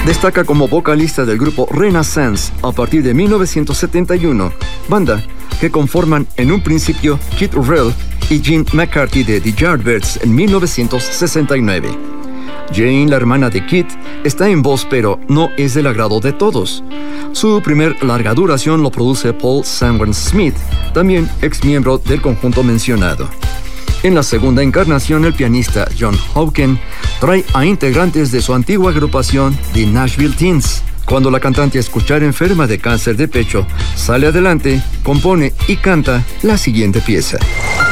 Destaca como vocalista del grupo Renaissance a partir de 1971, banda que conforman en un principio Keith Rell y Gene McCarthy de The Yardbirds en 1969. Jane, la hermana de Keith, está en voz, pero no es del agrado de todos. Su primer larga duración lo produce Paul Samwell-Smith, también ex miembro del conjunto mencionado. En la segunda encarnación, el pianista John Hawken trae a integrantes de su antigua agrupación The Nashville Teens. Cuando la cantante, a escuchar enferma de cáncer de pecho, sale adelante, compone y canta la siguiente pieza.